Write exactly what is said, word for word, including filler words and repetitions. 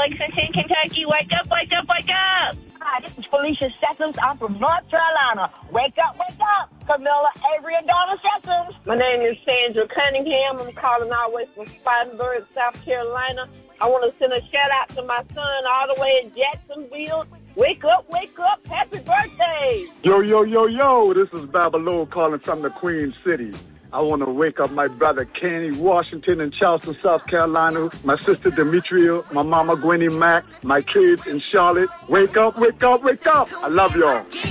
Lexington, Kentucky. Wake up, wake up, wake up. Hi, this is Felicia Sessoms. I'm from North Carolina. Wake up, wake up. Camilla, Avery, and Donna Sessoms. My name is Sandra Cunningham. I'm calling all the way from Spartanburg, South Carolina. I want to send a shout out to my son all the way in Jacksonville. Wake up, wake up. Happy birthday. Yo, yo, yo, yo. This is Babylon calling from the Queen City. I want to wake up my brother Kenny Washington in Charleston, South Carolina, my sister Demetria, my mama Gwenny Mack, my kids in Charlotte. Wake up, wake up, wake up. I love y'all.